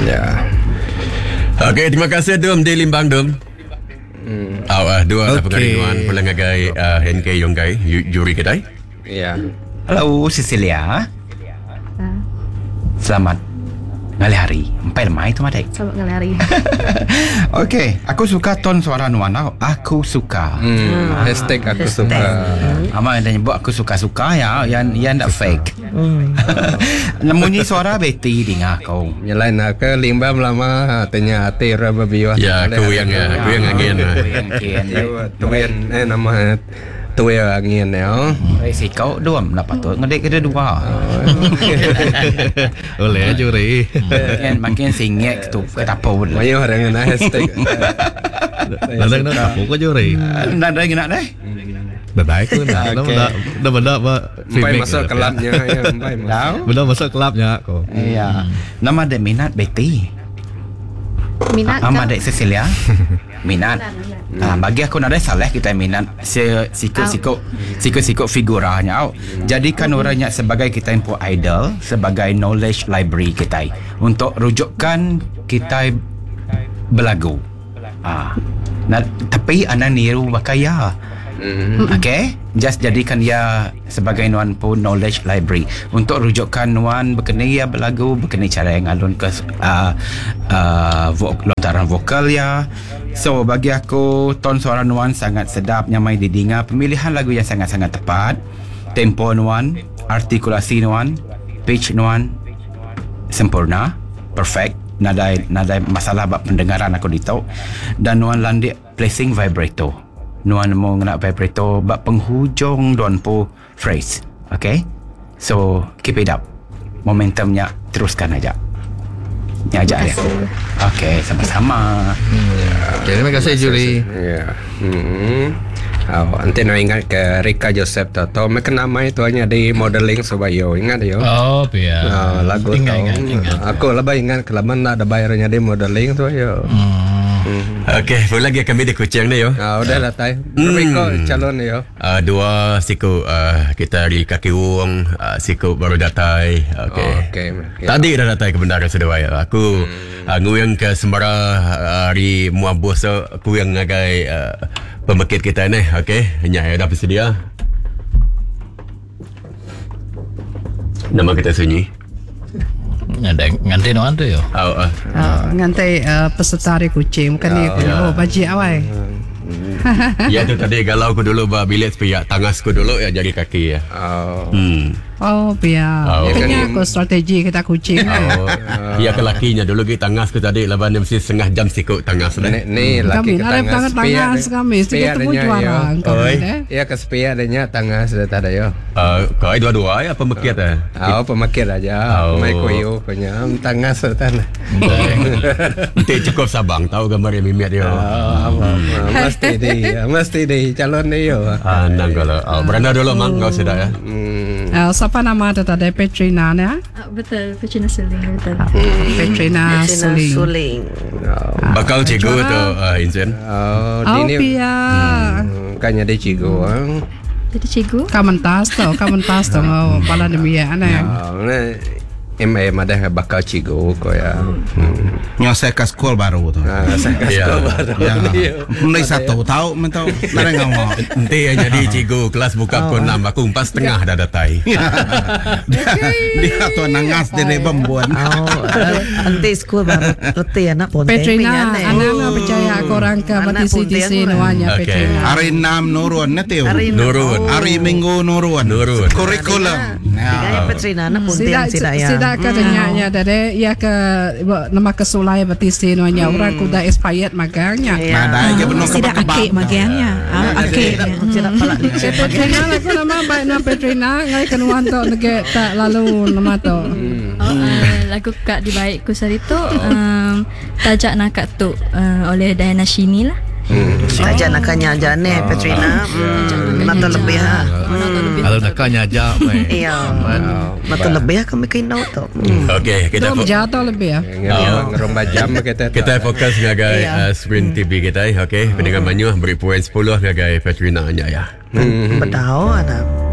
Ya. Okey, terima kasih Dum di Limbang Dum. Dua pengarian pelangagai NK Yongkai juri kedai. Ya. Hello Cecilia. Selamat ngali hari. Empai lemai tu madai. Selamat ngali hari. Okey, aku suka ton suara Nuan. Aku suka. Hashtag aku suka. Ama ada nyebut aku suka-suka ya, yang tak fake. Namunnya suara Betty dengar kau. Nyalain ke limbam lama tanya hati raba biwa. Ya, aku yang angin. Tuyan nama tuya angin ya. Si kau dua dapat tu ngedek kita dua. Oleh juri. Makin singit tu ketapau. Mayo orang yang hashtag. Nada nak apa juri? Nada nak deh. Baik tu dah benda Sampai masuk kelabnya ya, benda masuk kelabnya kau. Iya. Nama dek minat Betty. Minat Nama dek Cecilia. Minat. Bagi aku nada salah kita minat sikut figuranya. Jadikan orangnya sebagai kita info idol, sebagai knowledge library kita untuk rujukan kita belagu. Tapi anak niru bakaya. Okay, just jadikan dia sebagai Nuan pun knowledge library untuk rujukan Nuan berkenai ya berlagu, berkenai cara yang alun ke lontaran vokal ya. So bagi aku ton suara Nuan sangat sedap, nyamai didengar, pemilihan lagu yang sangat-sangat tepat, tempo Nuan, artikulasi Nuan, pitch Nuan sempurna, perfect. Nada masalah bab pendengaran aku ditau, dan Nuan landik placing vibrato. Nuan mau nak vibrato bab penghujung Nuan po phrase. Okay, so keep it up, momentumnya teruskan aja. Nyajak ya. Okay, sama-sama. Terima kasih Juli. Ya. Nanti nak ingat ke Rika Joseph tahu mereka nama itu hanya di modeling Subayo, ingat yo. Oh biar. Lagu ingat. Aku lebih ingat kelaban ada bayarnya di modeling tu yo. Okey, boleh lagi kami di Kuching ni yo. Udah lah tay. Berapa calon ni yo? Dua siku kita di kaki uang, siku baru datai. Okey. Tadi dah datai ke Bendara Sedawai. Aku nguyang ke Sembara hari Muabus, aku yang ngagai pembekit kita ni. Okey, hanya dah bersedia. Nama kita sunyi. Ngantai Nuan tu yo. Ngantai peserta hari Kuching bukan ni baji awal. Ya tu tadi galau aku dulu bilik sepiak tangas aku dulu ya jadi kaki ya. Biar. Makanya aku strategi kita Kuching. Ya ke lakinya dulu kita tangas aku tadi laban mesti setengah jam sikut tangas ni laki ke tangas kami mesti ketemu juara. Ya ke sepia adanya tangas dah ada yo. Kau dua-dua ya pemakit pemakit aja. Mai koyo punya tangas tan. Nanti cukup Sabang tahu gambar yang mimiat dia. Mesti di calon dia yo. Nang kalau beranda dulu mang kau sudah ya. Siapa nama tu tadi Petrina ni? Betul, Petrina Suling betul. Petrina Suling. Bakal cikgu tu Insen. Pia. Kanya dia cikgu. Jadi cikgu? Kamu tas tu, bala demi anak. Ada bakal cikgu ko ya. Yang saya ke sekolah baru tu. Saya ke sekolah baru. Mulai 1 tahun mentau. Mana ngomong. Nanti yang jadi cikgu kelas buka pukul 6 aku 4:30 dah datai. Dia tu nangas dia bembuan. Nanti sekolah baru reti anak pun. Petrina, anak percaya korang ke matisi nuanya Petrina. Hari 6 nurun nanti. Nurun. Hari Minggu nurun. Kurikulum. Petrina anak pun tidak ya. Tidak katanya dari ya ke nama kesulai batisi nuanya orang kuda expired magangnya. Ada aja benar tidak akik magangnya. Akik. Petrina aku nama baik nama Petrina ngai kenuan tu nege tak lalu nama tu. Lagu kak di baik ku sarito tajak nak tu oleh Diana Shini lah. Aja nakanya jane Petrina. Mata lebih ha. Kalau nakanya aja. Iya. Mata lebih kami kena tu. Okey, kita jatuh lebih ya. Ngeromba jam kita fokus ngagai Sprint TV kita. Okey, pendengar Manyuh beri poin 10 ngagai Petrina nya ya. Betul ada.